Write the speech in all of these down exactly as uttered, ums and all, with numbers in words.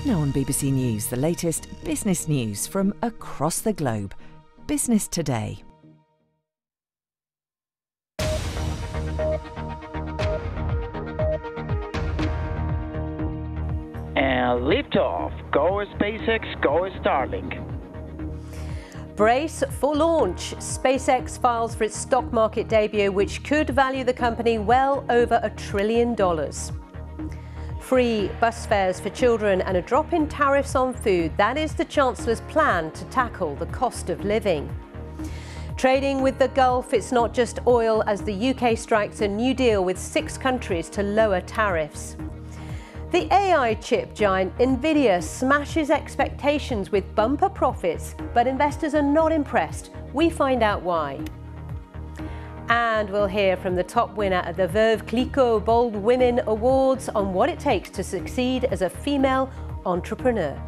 Now on B B C News, the latest business news from across the globe. Business Today. And liftoff. Go SpaceX, go Starlink. Brace for launch. SpaceX files for its stock market debut, which could value the company well over a trillion dollars. Free bus fares for children and a drop in tariffs on food. That is the Chancellor's plan to tackle the cost of living. Trading with the Gulf, it's not just oil as the U K strikes a new deal with six countries to lower tariffs. The A I chip giant Nvidia smashes expectations with bumper profits, but investors are not impressed. We find out why. And we'll hear from the top winner at the Veuve Clicquot Bold Women Awards on what it takes to succeed as a female entrepreneur.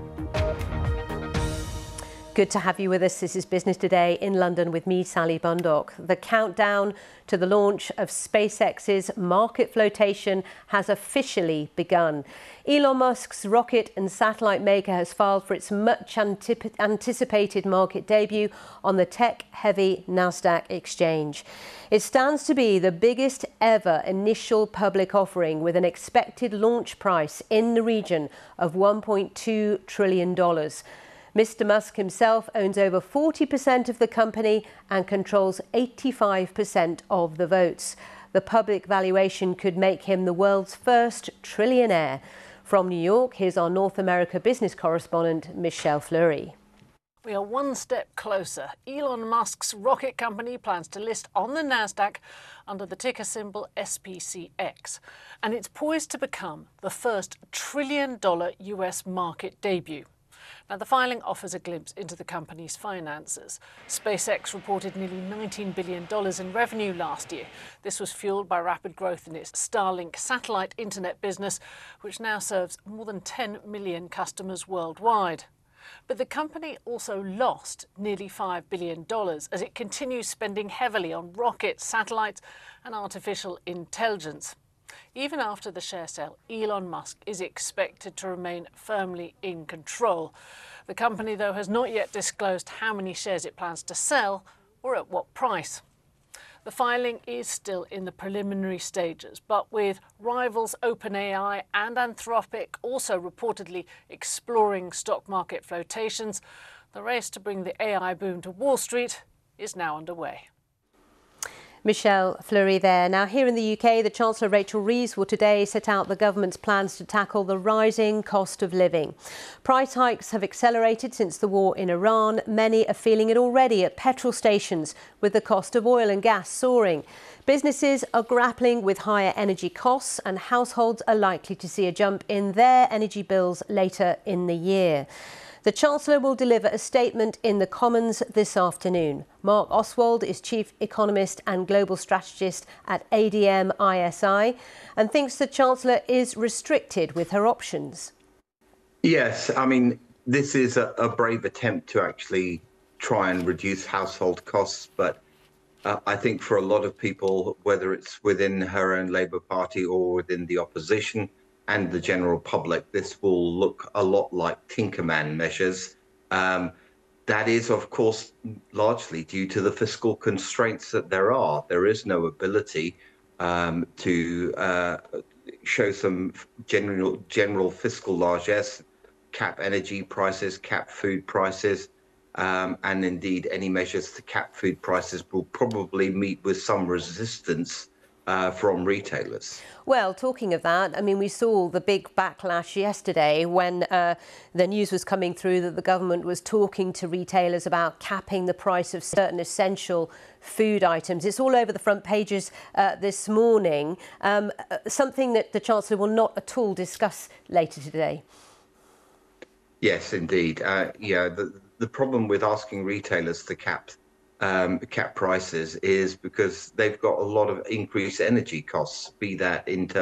Good to have you with us. This is Business Today in London with me, Sally Bundock. The countdown to the launch of SpaceX's market flotation has officially begun. Elon Musk's rocket and satellite maker has filed for its much antip- anticipated market debut on the tech-heavy NASDAQ exchange. It stands to be the biggest ever initial public offering, with an expected launch price in the region of one point two trillion dollars. Mister Musk himself owns over forty percent of the company and controls eighty-five percent of the votes. The public valuation could make him the world's first trillionaire. From New York, here's our North America business correspondent, Michelle Fleury. We are one step closer. Elon Musk's rocket company plans to list on the NASDAQ under the ticker symbol S P C X, and it's poised to become the first trillion dollar U S market debut. Now, the filing offers a glimpse into the company's finances. SpaceX reported nearly nineteen billion dollars in revenue last year. This was fueled by rapid growth in its Starlink satellite internet business, which now serves more than ten million customers worldwide. But the company also lost nearly five billion dollars as it continues spending heavily on rockets, satellites, and artificial intelligence. Even after the share sale, Elon Musk is expected to remain firmly in control. The company, though, has not yet disclosed how many shares it plans to sell or at what price. The filing is still in the preliminary stages, but with rivals OpenAI and Anthropic also reportedly exploring stock market flotations, the race to bring the A I boom to Wall Street is now underway. Michelle Fleury there. Now, here in the U K, the Chancellor Rachel Reeves will today set out the government's plans to tackle the rising cost of living. Price hikes have accelerated since the war in Iran. Many are feeling it already at petrol stations, with the cost of oil and gas soaring. Businesses are grappling with higher energy costs, and households are likely to see a jump in their energy bills later in the year. The Chancellor will deliver a statement in the Commons this afternoon. Mark Oswald is Chief Economist and Global Strategist at A D M I S I and thinks the Chancellor is restricted with her options. Yes, I mean, this is a, a brave attempt to actually try and reduce household costs, but uh, I think for a lot of people, whether it's within her own Labour Party or within the opposition, and the general public, this will look a lot like Tinkerman measures. Um, that is, of course, largely due to the fiscal constraints that there are. There is no ability um, to uh, show some general, general fiscal largesse, cap energy prices, cap food prices, um, and indeed any measures to cap food prices will probably meet with some resistance Uh, from retailers. Well, talking of that, I mean, we saw the big backlash yesterday when uh, the news was coming through that the government was talking to retailers about capping the price of certain essential food items. It's all over the front pages uh, this morning, um, something that the Chancellor will not at all discuss later today. Yes, indeed. Uh, yeah, the, the problem with asking retailers to cap Um, cap prices is because they've got a lot of increased energy costs, be that in terms